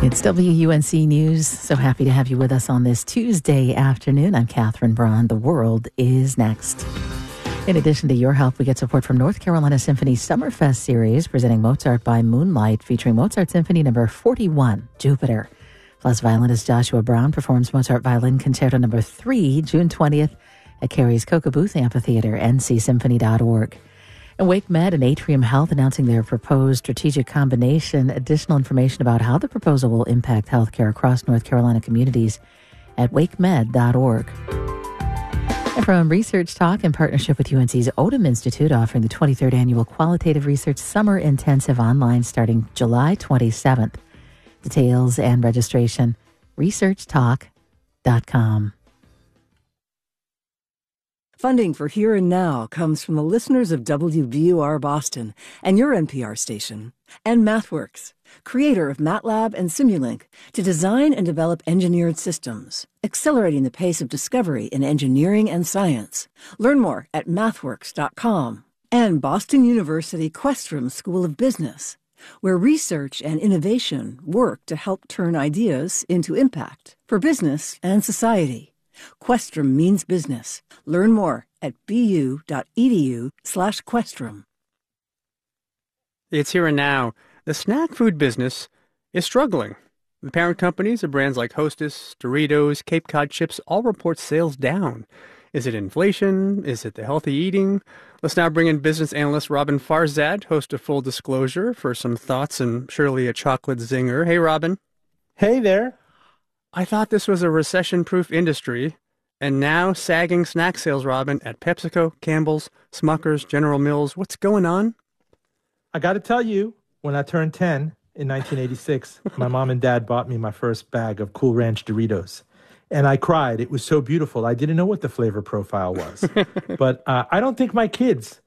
It's WUNC News. So happy to have you with us on this Tuesday afternoon. I'm Catherine Braun. The world is next. In addition to your help, we get support from North Carolina Symphony Summerfest series presenting Mozart by Moonlight, featuring Mozart Symphony number 41, Jupiter. Plus, violinist Joshua Brown performs Mozart Violin Concerto number 3, June 20th at Cary's Cocoa Booth Amphitheater, ncsymphony.org. And Wake Med and Atrium Health announcing their proposed strategic combination. Additional information about how the proposal will impact healthcare across North Carolina communities at wakemed.org. And from Research Talk in partnership with UNC's Odum Institute, offering the 23rd Annual Qualitative Research Summer Intensive online starting July 27th. Details and registration, researchtalk.com. Funding for Here and Now comes from the listeners of WBUR Boston and your NPR station, and MathWorks, creator of MATLAB and Simulink, to design and develop engineered systems, accelerating the pace of discovery in engineering and science. Learn more at mathworks.com. And Boston University Questrom School of Business, where research and innovation work to help turn ideas into impact for business and society. Questrom means business. Learn more at bu.edu/Questrom. It's here and now. The snack food business is struggling. The parent companies of brands like Hostess, Doritos, Cape Cod chips all report sales down. Is it inflation? Is it the healthy eating? Let's now bring in business analyst Robin Farzad, host of Full Disclosure, for some thoughts and surely a chocolate zinger. Hey, Robin. Hey there. I thought this was a recession-proof industry, and now sagging snack sales, Robin, at PepsiCo, Campbell's, Smucker's, General Mills. What's going on? I got to tell you, when I turned 10 in 1986, my mom and dad bought me my first bag of Cool Ranch Doritos. And I cried. It was so beautiful. I didn't know what the flavor profile was. But I don't think my kids,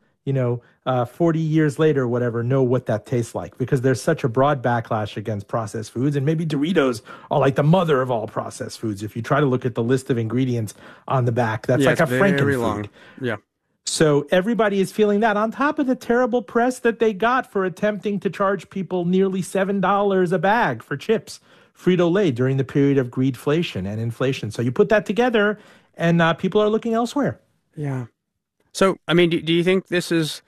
40 years later or whatever, know what that tastes like, because there's such a broad backlash against processed foods. And maybe Doritos are like the mother of all processed foods. If you try to look at the list of ingredients on the back, that's like a Frankenfood. Yeah. So everybody is feeling that, on top of the terrible press that they got for attempting to charge people nearly $7 a bag for chips, Frito-Lay, during the period of greedflation and inflation. So you put that together, and people are looking elsewhere. Yeah. So, I mean, do you think this is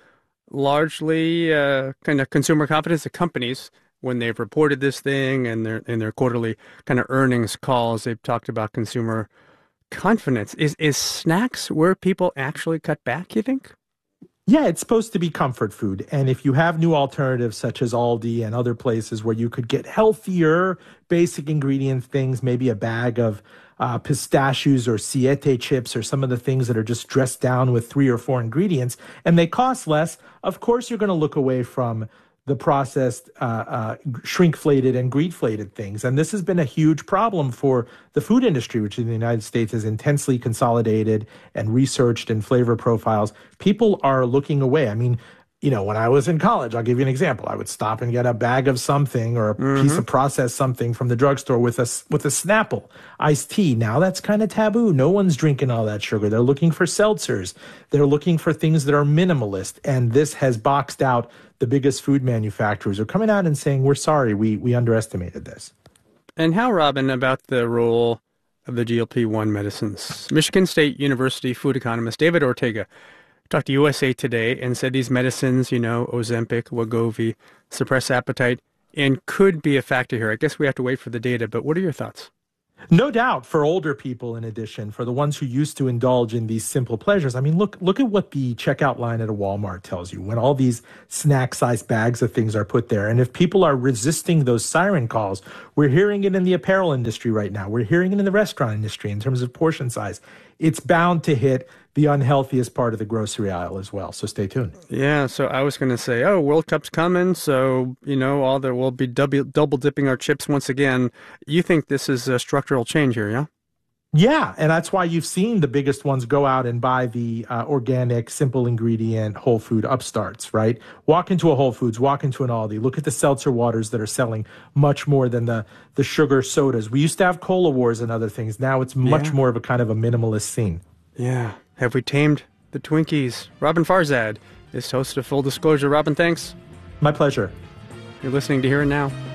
largely kind of consumer confidence? The companies, when they've reported this thing and in their quarterly kind of earnings calls, they've talked about consumer confidence. Is snacks where people actually cut back, you think? Yeah, it's supposed to be comfort food. And if you have new alternatives such as Aldi and other places where you could get healthier, basic ingredient things, maybe a bag of pistachios or Siete chips or some of the things that are just dressed down with 3 or 4 ingredients, and they cost less, of course you're going to look away from the processed, shrinkflated and greedflated things. And this has been a huge problem for the food industry, which in the United States is intensely consolidated and researched in flavor profiles. People are looking away. I mean, when I was in college, I'll give you an example. I would stop and get a bag of something or a piece of processed something from the drugstore with a Snapple iced tea. Now that's kind of taboo. No one's drinking all that sugar. They're looking for seltzers. They're looking for things that are minimalist. And this has boxed out the biggest food manufacturers are coming out and saying, we're sorry, we underestimated this. And how, Robin, about the role of the GLP-1 medicines? Michigan State University food economist David Ortega talked to USA Today and said these medicines, Ozempic, Wegovy, suppress appetite and could be a factor here. I guess we have to wait for the data, but what are your thoughts? No doubt, for older people, in addition, for the ones who used to indulge in these simple pleasures. I mean, look at what the checkout line at a Walmart tells you when all these snack-sized bags of things are put there. And if people are resisting those siren calls, we're hearing it in the apparel industry right now. We're hearing it in the restaurant industry in terms of portion size. It's bound to hit the unhealthiest part of the grocery aisle as well. So stay tuned. Yeah, so I was going to say, World Cup's coming, so, we'll be double dipping our chips once again. You think this is a structural change here, yeah? Yeah, and that's why you've seen the biggest ones go out and buy the organic, simple ingredient, whole food upstarts, right? Walk into a Whole Foods, walk into an Aldi, look at the seltzer waters that are selling much more than the sugar sodas. We used to have cola wars and other things. Now it's much more of a kind of a minimalist scene. Yeah. Have we tamed the Twinkies? Robin Farzad is host of Full Disclosure. Robin, thanks. My pleasure. You're listening to Here and Now.